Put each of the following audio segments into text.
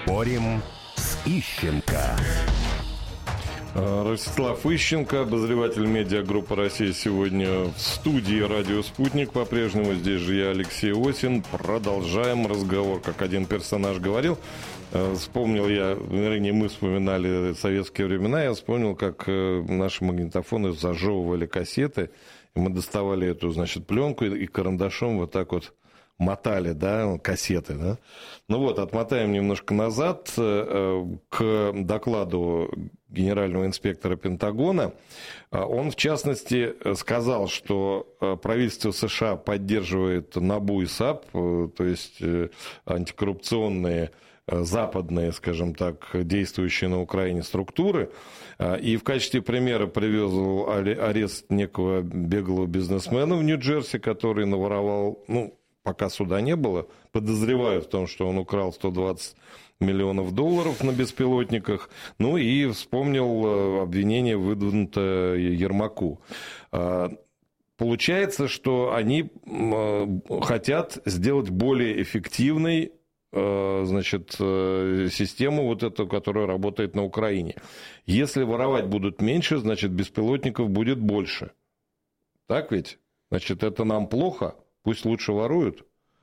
Спорим с Ищенко. Ростислав Ищенко, обозреватель медиагруппы «Россия» сегодня в студии «Радио Спутник». По-прежнему здесь же я, Алексей Осин. Продолжаем разговор, как один персонаж говорил. Вспомнил я, вернее, мы вспоминали советские времена. Я вспомнил, как наши магнитофоны зажевывали кассеты. И мы доставали эту, значит, пленку и карандашом вот так вот мотали, да, кассеты, да. Ну вот, отмотаем немножко назад к докладу генерального инспектора Пентагона. Он, в частности, сказал, что правительство США поддерживает НАБУ и САП, то есть антикоррупционные западные, скажем так, действующие на Украине структуры. И в качестве примера привел арест некого беглого бизнесмена в Нью-Джерси, который наворовал, пока суда не было, подозревают в том, что он украл 120 миллионов долларов на беспилотниках. Ну и вспомнил обвинение, выдвинутое Ермаку. Получается, что они хотят сделать более эффективной, значит, систему вот эту, которая работает на Украине. Если воровать будут меньше, значит, беспилотников будет больше. Так ведь? Значит, это нам плохо? Пусть лучше воруют?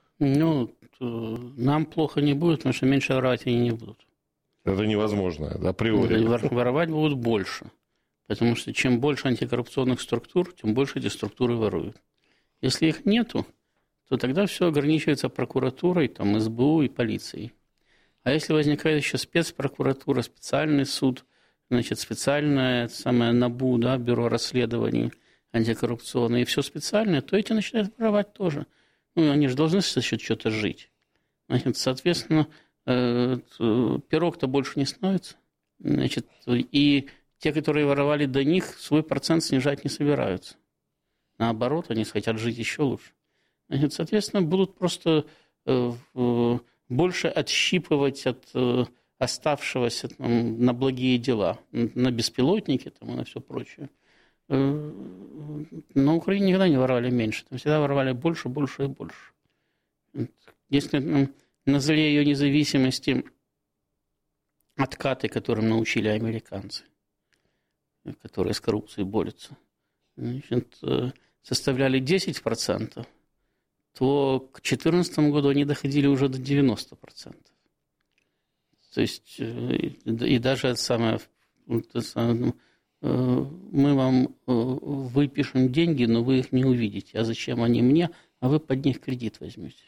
Нам плохо не будет, потому что меньше воровать они не будут. Это невозможно, априори. Воровать будут больше. Потому что чем больше антикоррупционных структур, тем больше эти структуры воруют. Если их нету, то тогда все ограничивается прокуратурой, там, СБУ и полицией. А если возникает еще спецпрокуратура, специальный суд, значит, специальное самое НАБУ, да, бюро расследований антикоррупционное, и все специальное, то эти начинают воровать тоже. Они же должны за счет чего-то жить. Значит, соответственно, пирог-то больше не становится. Значит, и те, которые воровали до них, свой процент снижать не собираются. Наоборот, они хотят жить еще лучше. Значит, соответственно, будут просто больше отщипывать от оставшегося там, на благие дела, на беспилотники там, и на все прочее. На Украине никогда не воровали меньше, там всегда воровали больше, больше и больше. Если на заре ее независимости откаты, которым научили американцы, которые с коррупцией борются, значит, составляли 10%, то к 2014 году они доходили уже до 90%. То есть, и даже мы вам выпишем деньги, но вы их не увидите. А зачем они мне? А вы под них кредит возьмете.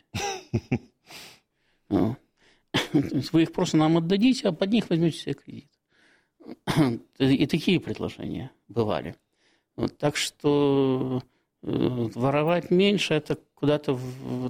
Вы их просто нам отдадите, а под них возьмете себе кредит. И такие предложения бывали. Так что воровать меньше – это куда-то в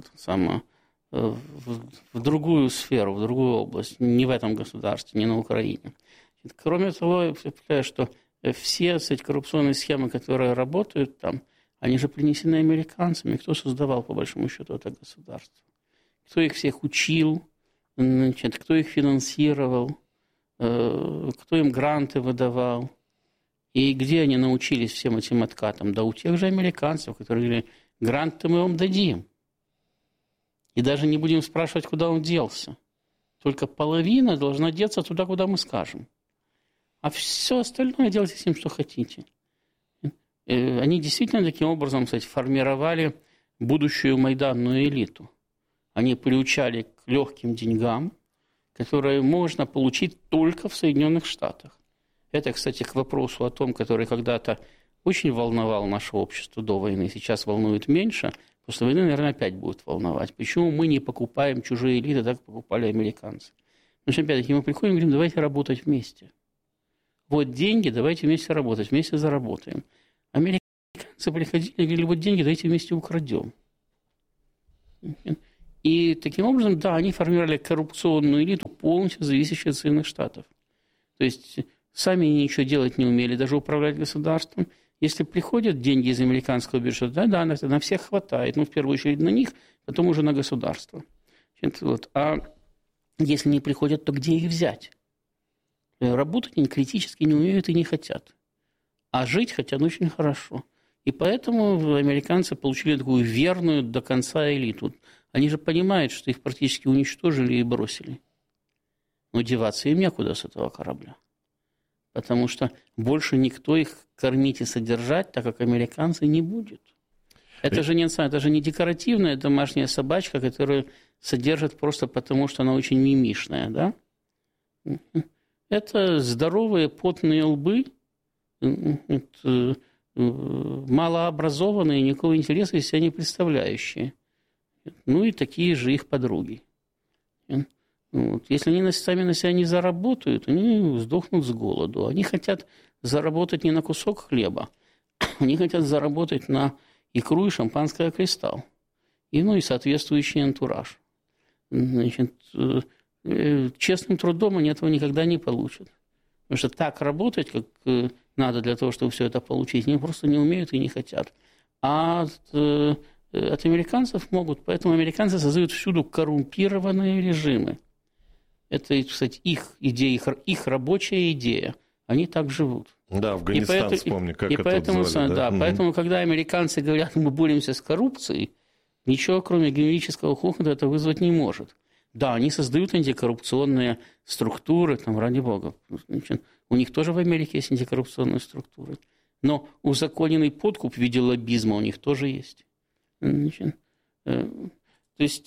другую сферу, в другую область, не в этом государстве, не на Украине. Кроме того, я считаю, что все эти коррупционные схемы, которые работают там, они же принесены американцами. Кто создавал, по большому счету, это государство? Кто их всех учил, значит, кто их финансировал, кто им гранты выдавал? И где они научились всем этим откатам? Да у тех же американцев, которые говорили, гранты мы вам дадим. И даже не будем спрашивать, куда он делся. Только половина должна деться туда, куда мы скажем. А все остальное делайте с ним, что хотите. Они действительно таким образом, кстати, формировали будущую майданную элиту. Они приучали к легким деньгам, которые можно получить только в Соединенных Штатах. Это, кстати, к вопросу о том, который когда-то очень волновал наше общество до войны, сейчас волнует меньше, после войны, наверное, опять будет волновать. Почему мы не покупаем чужие элиты, так как покупали американцы? Потому что, опять-таки, мы приходим и говорим, давайте работать вместе. Вот деньги, давайте вместе работать, вместе заработаем. Американцы приходили и говорили, вот деньги, давайте вместе украдем. И таким образом, да, они формировали коррупционную элиту, полностью зависящую от Соединенных Штатов. То есть сами ничего делать не умели, даже управлять государством. Если приходят деньги из американского бюджета, да, на всех хватает. В первую очередь на них, потом уже на государство. Вот. А если не приходят, то где их взять? Работать они критически не умеют и не хотят. А жить хотят очень хорошо. И поэтому американцы получили такую верную до конца элиту. Они же понимают, что их практически уничтожили и бросили. но деваться им некуда с этого корабля. Потому что больше никто их кормить и содержать, так как американцы, не будет. Это же не декоративная домашняя собачка, которую содержат просто потому, что она очень мимишная, да? Это здоровые потные лбы, малообразованные, никакого интереса из себя не представляющие. Ну и такие же их подруги. Вот. Если они сами на себя не заработают, они сдохнут с голоду. Они хотят заработать не на кусок хлеба, они хотят заработать на икру и шампанское «Кристалл». И соответствующий антураж. Значит, честным трудом они этого никогда не получат. Потому что так работать, как надо для того, чтобы все это получить, они просто не умеют и не хотят. А от американцев могут. Поэтому американцы создают всюду коррумпированные режимы. Это, кстати, их идея, их рабочая идея. Они так живут. Да, Афганистан, вспомни, как это звали. Да, поэтому, когда американцы говорят, мы боремся с коррупцией, ничего, кроме генерического хохота, это вызвать не может. Да, они создают антикоррупционные структуры, там, ради бога. У них тоже в Америке есть антикоррупционные структуры. Но узаконенный подкуп в виде лоббизма у них тоже есть. То есть,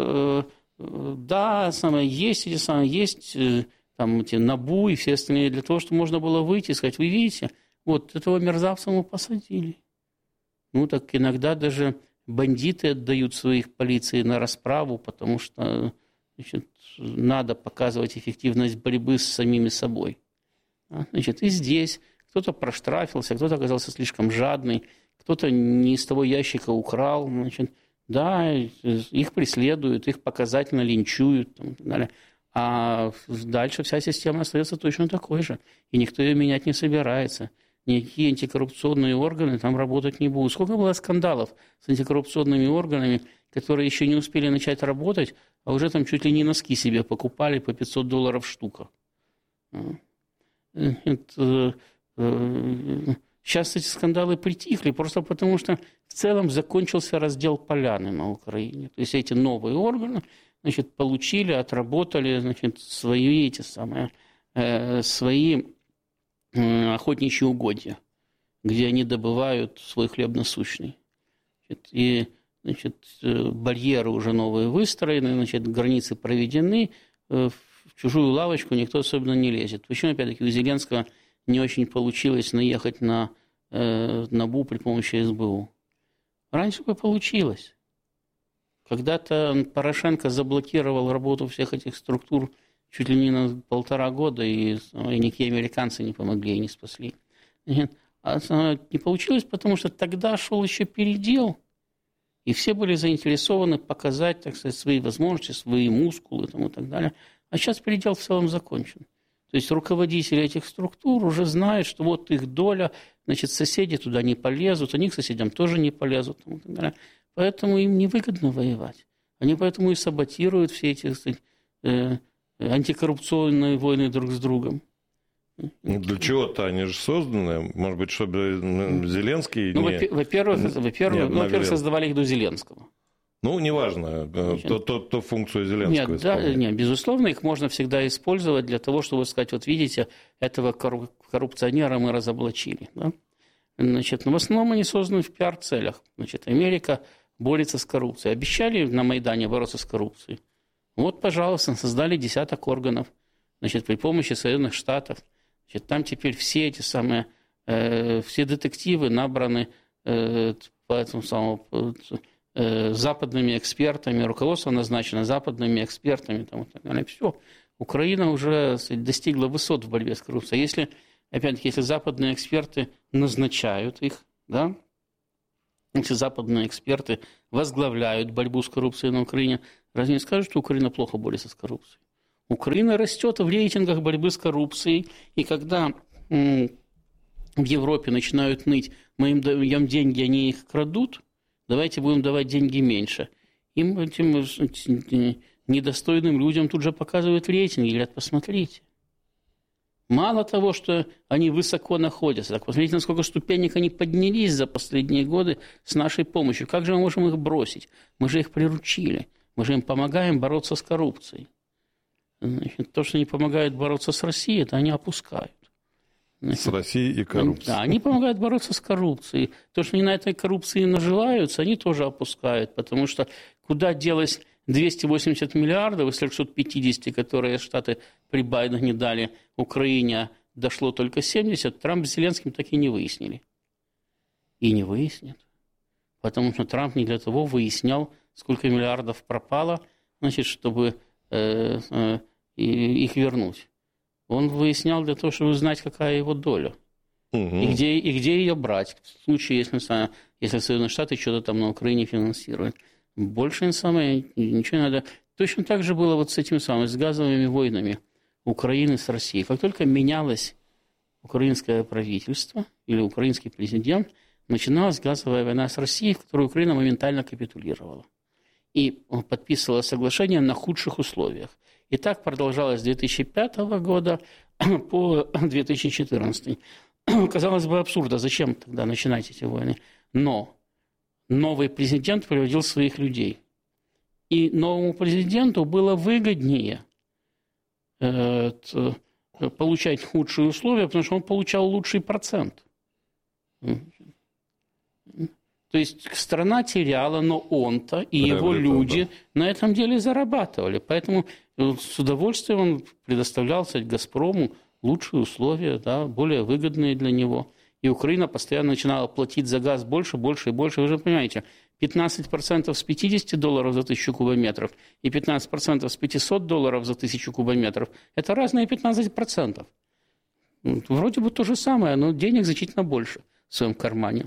да, есть там эти НАБУ и все остальные, для того, чтобы можно было выйти и сказать, вы видите, вот этого мерзавца мы посадили. Так иногда даже бандиты отдают своих полиции на расправу, потому что надо показывать эффективность борьбы с самими собой. И здесь кто-то проштрафился, кто-то оказался слишком жадный, кто-то не из того ящика украл. Да, их преследуют, их показательно линчуют. И так далее. А дальше вся система остается точно такой же. И никто ее менять не собирается. Никакие антикоррупционные органы там работать не будут. Сколько было скандалов с антикоррупционными органами, которые еще не успели начать работать, а уже там чуть ли не носки себе покупали по $500 штука. Сейчас эти скандалы притихли, просто потому что в целом закончился раздел поляны на Украине. То есть эти новые органы получили, отработали свои охотничьи угодья, где они добывают свой хлеб насущный. И барьеры уже новые выстроены, границы проведены, в чужую лавочку никто особенно не лезет. Почему, опять-таки, у Зеленского не очень получилось наехать на НАБУ при помощи СБУ? Раньше бы получилось. Когда-то Порошенко заблокировал работу всех этих структур чуть ли не на 1,5 года, и никакие американцы не помогли и не спасли. А не получилось, потому что тогда шел еще передел, и все были заинтересованы показать, так сказать, свои возможности, свои мускулы и так далее. А сейчас передел в целом закончен. То есть руководители этих структур уже знают, что вот их доля, соседи туда не полезут, они к соседям тоже не полезут. И так далее. Поэтому им невыгодно воевать. Они поэтому и саботируют все эти, так сказать, антикоррупционные войны друг с другом. Для чего-то они же созданы. Может быть, чтобы Зеленский... Во-первых, создавали их до Зеленского. Неважно, то функцию Зеленского исполняет. Нет, безусловно, их можно всегда использовать для того, чтобы сказать, вот видите, этого коррупционера мы разоблачили. Да? Но в основном они созданы в пиар-целях. Америка борется с коррупцией. Обещали на Майдане бороться с коррупцией. Вот, пожалуйста, создали 10 органов при помощи Соединенных Штатов. Там теперь все эти самые, все детективы набраны по этому самому... западными экспертами, руководство назначено западными экспертами. И так далее. Все. Украина уже достигла высот в борьбе с коррупцией. Если, опять-таки, если западные эксперты назначают их, да, если западные эксперты возглавляют борьбу с коррупцией на Украине, разве не скажут, что Украина плохо борется с коррупцией? Украина растет в рейтингах борьбы с коррупцией, и когда в Европе начинают ныть, мы им даем деньги, они их крадут, давайте будем давать деньги меньше. Им, этим недостойным людям тут же показывают рейтинги, говорят, посмотрите. Мало того, что они высоко находятся, так посмотрите, на сколько ступенек они поднялись за последние годы с нашей помощью. Как же мы можем их бросить? Мы же их приручили. Мы же им помогаем бороться с коррупцией. Значит, то, что они помогают бороться с Россией, это они опускают. Значит, с Россией и коррупцией. Да, они помогают бороться с коррупцией. То, что они на этой коррупции наживаются, они тоже опускают, потому что куда делось 280 миллиардов из 350, которые Штаты при Байдене дали Украине, дошло только 70, Трамп с Зеленским так и не выяснили. И не выяснят. Потому что Трамп не для того выяснял, сколько миллиардов пропало, значит, чтобы их вернуть. Он выяснял для того, чтобы узнать, какая его доля. И где ее брать, в случае, если Соединенные Штаты что-то там на Украине финансируют. Больше ничего не надо. Точно так же было вот с этим самым, с газовыми войнами Украины с Россией. Как только менялось украинское правительство или украинский президент, начиналась газовая война с Россией, в которой Украина моментально капитулировала. И подписывала соглашение на худших условиях. И так продолжалось с 2005 года по 2014. Казалось бы, абсурдно. Зачем тогда начинать эти войны? Но новый президент приводил своих людей. И новому президенту было выгоднее получать худшие условия, потому что он получал лучший процент. То есть страна теряла, но он-то и его люди на этом деле зарабатывали. Поэтому с удовольствием он предоставлял, кстати, «Газпрому» лучшие условия, да, более выгодные для него. И Украина постоянно начинала платить за газ больше, больше и больше. Вы же понимаете, 15% с $50 за 1000 кубометров и 15% с $500 за 1000 кубометров – это разные 15%. Вроде бы то же самое, но денег значительно больше в своем кармане.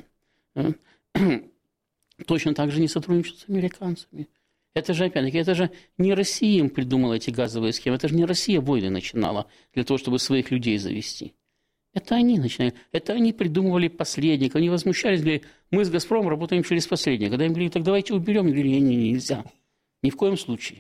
Точно так же не сотрудничают с американцами. Это же, опять-таки, это же не Россия им придумала эти газовые схемы, это же не Россия войны начинала для того, чтобы своих людей завести. Это они начинали, это они придумывали посредников, они возмущались, говорили, мы с «Газпромом» работаем через посредника. Когда им говорили, так давайте уберем, они говорили, нельзя, ни в коем случае.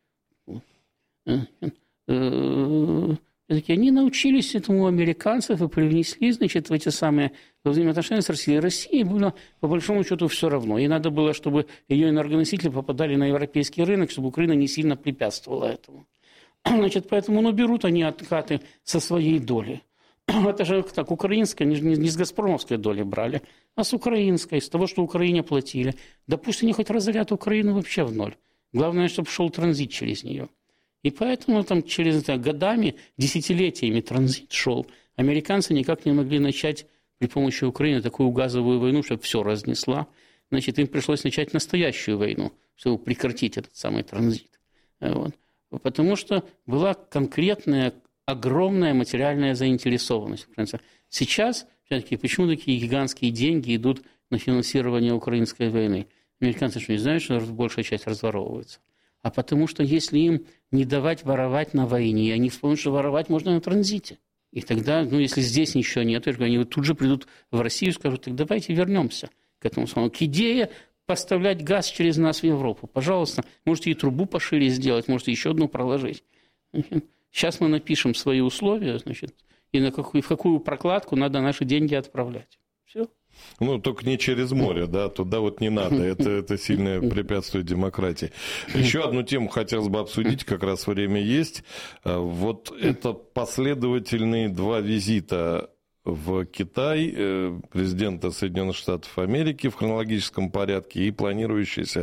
Они научились этому у американцев и привнесли, значит, в эти самые взаимоотношения с Россией. России было, по большому счету, все равно. И надо было, чтобы ее энергоносители попадали на европейский рынок, чтобы Украина не сильно препятствовала этому. Значит, поэтому берут они откаты со своей доли. Это же так, украинская, не с «Газпромовской» доли брали, а с украинской, с того, что Украине платили. Да пусть они хоть разорят Украину вообще в ноль. Главное, чтобы шел транзит через нее. И поэтому там через годами, десятилетиями транзит шел. Американцы никак не могли начать при помощи Украины такую газовую войну, чтобы все разнесла. Значит, им пришлось начать настоящую войну, чтобы прекратить этот самый транзит. Вот. Потому что была конкретная, огромная материальная заинтересованность. Сейчас, все-таки, почему такие гигантские деньги идут на финансирование украинской войны? Американцы что, не знают, что большая часть разворовывается? А потому что если им не давать воровать на войне, они вспомнят, что воровать можно на транзите. И тогда, если здесь ничего нет, они тут же придут в Россию и скажут, так давайте вернемся к этому самому. К идее поставлять газ через нас в Европу. Пожалуйста, можете и трубу пошире сделать, можете еще одну проложить. Сейчас мы напишем свои условия, значит, и в какую прокладку надо наши деньги отправлять. Все. Только не через море, да, туда вот не надо, это сильное препятствие демократии. Еще одну тему хотелось бы обсудить, как раз время есть. Вот это последовательные 2 визита в Китай президента Соединенных Штатов Америки в хронологическом порядке и планирующийся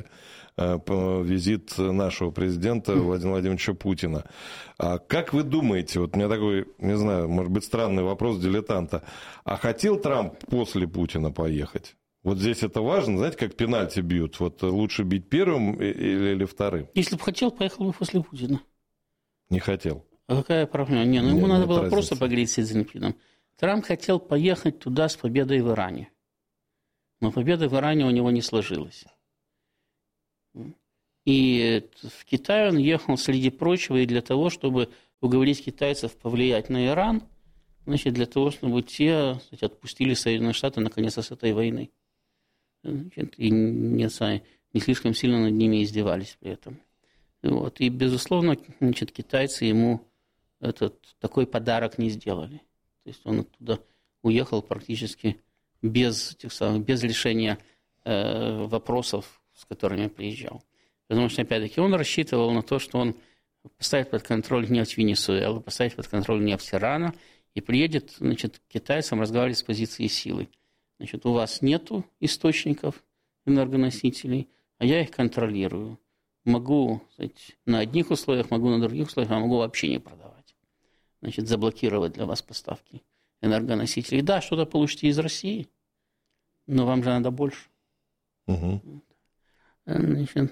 визит нашего президента Владимира Владимировича Путина. А как вы думаете, вот у меня такой, не знаю, может быть, странный вопрос дилетанта, а хотел Трамп после Путина поехать? Вот здесь это важно, знаете, как пенальти бьют, вот лучше бить первым или вторым? Если бы хотел, поехал бы после Путина. Не хотел. А какая проблема? Ему надо было просто поговорить с Си Цзиньпином. Трамп хотел поехать туда с победой в Иране. Но победа в Иране у него не сложилась. И в Китай он ехал среди прочего и для того, чтобы уговорить китайцев повлиять на Иран, значит, для того, чтобы те, кстати, отпустили Соединенные Штаты наконец с этой войны. Значит, и не слишком сильно над ними издевались при этом. Вот. И, безусловно, значит, китайцы ему такой подарок не сделали. То есть он оттуда уехал практически без решения вопросов, с которыми приезжал. Потому что, опять-таки, он рассчитывал на то, что он поставит под контроль нефть Венесуэлы, поставит под контроль нефть Ирана и приедет, значит, к китайцам разговаривать с позиции силы. Значит, у вас нету источников энергоносителей, а я их контролирую. Могу, сказать, на одних условиях, могу на других условиях, а могу вообще не продавать. Значит, заблокировать для вас поставки энергоносителей. Да, что-то получите из России, но вам же надо больше. Угу. Значит,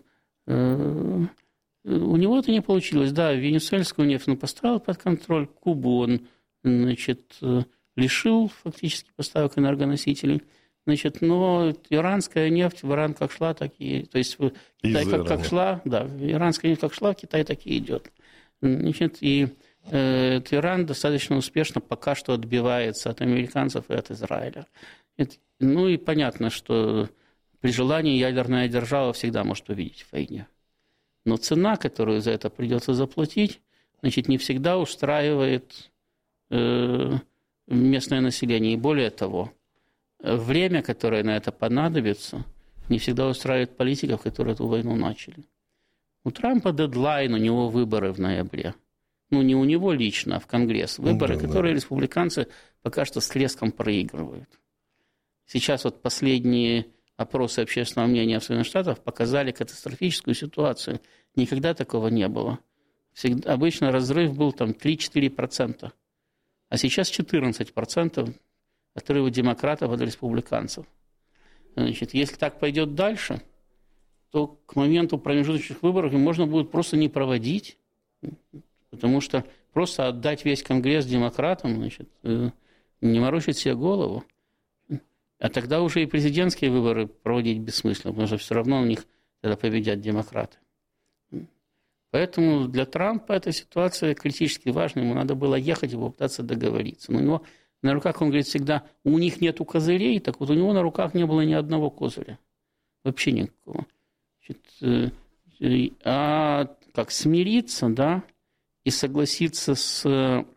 у него это не получилось. Да, венесуэльскую нефть он поставил под контроль, Кубу он, значит, лишил фактически поставок энергоносителей. Значит, но иранская нефть в Иран как шла, так и... То есть Китай как шла, да, иранская нефть как шла, Китай так и идет. Значит, и Иран достаточно успешно пока что отбивается от американцев и от Израиля. Ну и понятно, что при желании ядерная держава всегда может победить в войне. Но цена, которую за это придется заплатить, значит, не всегда устраивает местное население. И более того, время, которое на это понадобится, не всегда устраивает политиков, которые эту войну начали. У Трампа дедлайн, у него выборы в ноябре. Ну, не у него лично, а в Конгресс. Выборы, которые республиканцы пока что с треском проигрывают. Сейчас вот последние опросы общественного мнения в Соединенных Штатах показали катастрофическую ситуацию. Никогда такого не было. Всегда, обычно разрыв был там 3-4%, а сейчас 14% отрыва демократов от республиканцев. Значит, если так пойдет дальше, то к моменту промежуточных выборов можно будет просто не проводить, потому что просто отдать весь Конгресс демократам, значит, не морочить себе голову. А тогда уже и президентские выборы проводить бессмысленно, потому что все равно у них тогда победят демократы. Поэтому для Трампа эта ситуация критически важна. Ему надо было ехать и попытаться договориться. Но у него на руках, он говорит всегда, у них нету козырей, так вот у него на руках не было ни одного козыря. Вообще никакого. Значит, а как смириться, да, и согласиться с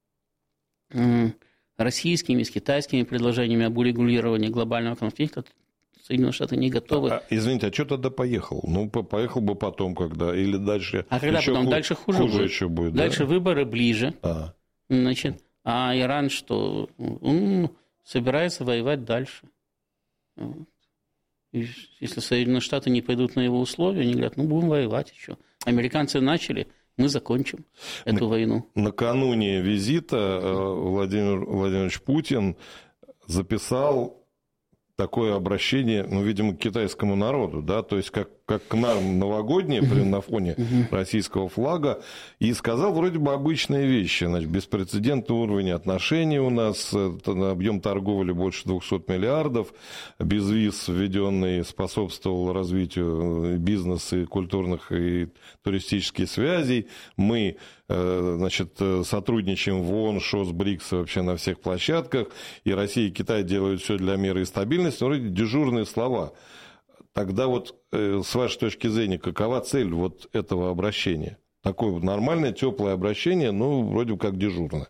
российскими, с китайскими предложениями об урегулировании глобального конфликта, Соединенные Штаты не готовы. Извините, а что тогда поехал? Ну, поехал бы потом, когда, или дальше. А когда потом? Дальше хуже будет. Еще будет. Дальше да? Выборы ближе. Значит, а Иран что? Он собирается воевать дальше. Вот. И если Соединенные Штаты не пойдут на его условия, они говорят, ну, будем воевать еще. Американцы начали, мы закончим эту войну. Накануне визита Владимир Владимирович Путин записал такое обращение, ну, видимо, к китайскому народу, да, то есть как к нам новогоднее на фоне российского флага, и сказал вроде бы обычные вещи, значит, беспрецедентный уровень отношений у нас, объем торговли больше 200 миллиардов, безвиз введенный способствовал развитию бизнеса и культурных и туристических связей, мы, значит, сотрудничаем в ООН, ШОС, БРИКС вообще на всех площадках, и Россия и Китай делают все для мира и стабильности, вроде дежурные слова. Тогда вот, с вашей точки зрения, какова цель вот этого обращения? Такое вот нормальное, теплое обращение, ну, вроде как дежурное.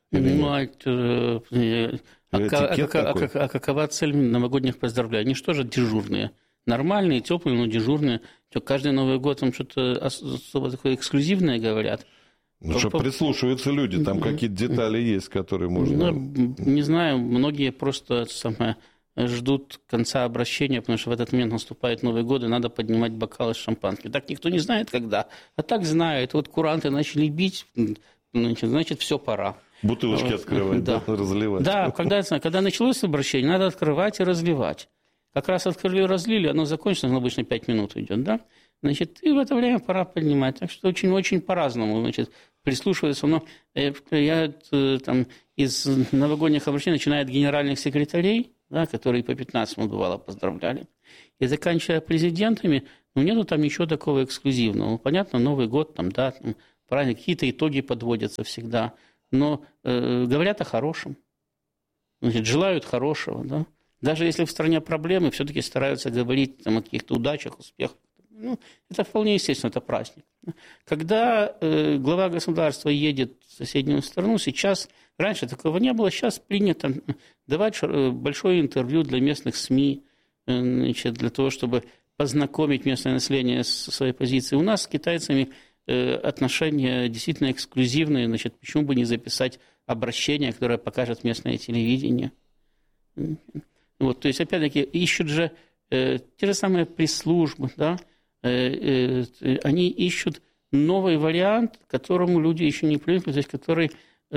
Какова цель новогодних поздравлений? Они что же дежурные? Нормальные, теплые, но дежурные. Каждый Новый год там что-то особо такое эксклюзивное говорят. Ну, что прислушиваются люди, там какие-то детали есть, которые можно... Не знаю, многие просто ждут конца обращения, потому что в этот момент наступает Новый год, и надо поднимать бокалы с шампанским. Так никто не знает, когда. А так знает. Вот куранты начали бить, значит, все, пора. Бутылочки открывать, да, разливать. Да, когда началось обращение, надо открывать и разливать. Как раз открыли и разлили, оно закончится, обычно 5 минут идет, да? Значит, и в это время пора поднимать. Так что очень-очень по-разному, значит, прислушиваются. Но я там из новогодних обращений, начиная от генеральных секретарей, да, которые по 15 бывало поздравляли, и заканчивая президентами, ну, нету там ничего такого эксклюзивного. Ну, понятно, Новый год, там, да, там, праздник, какие-то итоги подводятся всегда, но говорят о хорошем, значит, желают хорошего, да. Даже если в стране проблемы, все-таки стараются говорить там, о каких-то удачах, успехах. Ну, это вполне естественно, это праздник. Когда глава государства едет в соседнюю страну, сейчас, раньше такого не было, сейчас принято давать большое интервью для местных СМИ, значит, для того, чтобы познакомить местное население со своей позицией. У нас с китайцами отношения действительно эксклюзивные, значит, почему бы не записать обращение, которое покажет местное телевидение. Вот, то есть, опять-таки, ищут же те же самые пресс-службы, да, они ищут новый вариант, к которому люди еще не привыкли, то есть, который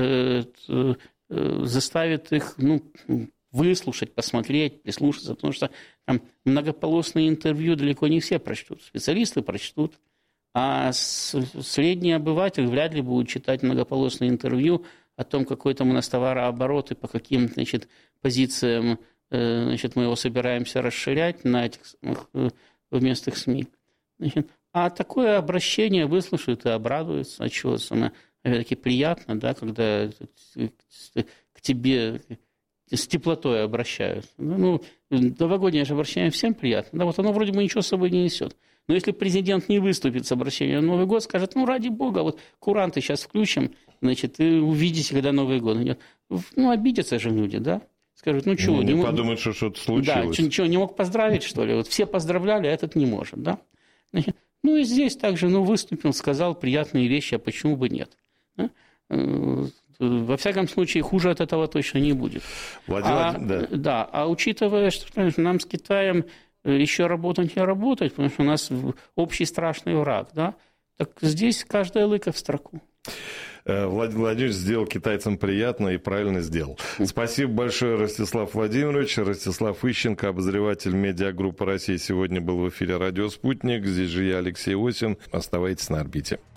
заставит их, ну, выслушать, посмотреть, прислушаться, потому что там многополосные интервью далеко не все прочтут, специалисты прочтут, а средний обыватель вряд ли будет читать многополосные интервью о том, какой там у нас товарооборот и по каким, значит, позициям, значит, мы его собираемся расширять на этих самых местных СМИ. Значит, а такое обращение выслушают и обрадуются, от чего самое, опять-таки, приятно, да, когда к тебе с теплотой обращаются. Ну, новогоднее же обращение всем приятно. Да, вот оно вроде бы ничего с собой не несет. Но если президент не выступит с обращением на Новый год, скажет, ну, ради бога, вот куранты сейчас включим, значит, и увидите, когда Новый год идет. Ну, обидятся же люди, да? Скажут, ну, чего? Не подумают, что что-то случилось. Да, ничего, не мог поздравить, что ли? Вот все поздравляли, а этот не может, да? Значит, ну, и здесь также, ну, выступил, сказал приятные вещи, а почему бы нет? Да? Во всяком случае, хуже от этого точно не будет. Да, а учитывая, что нам с Китаем еще работать и работать, потому что у нас общий страшный враг, да, так здесь каждая лыка в строку. Владимир сделал китайцам приятно и правильно сделал. Спасибо большое, Ростислав Владимирович. Ростислав Ищенко, обозреватель медиагруппы «Россия», сегодня был в эфире «Радио Спутник». Здесь же я, Алексей Осин. Оставайтесь на орбите.